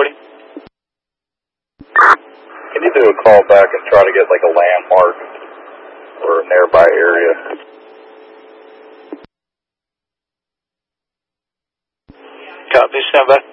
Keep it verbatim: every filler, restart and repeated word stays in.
forty. Can you do a call back and try to get like a landmark or a nearby area? Copy, stand by.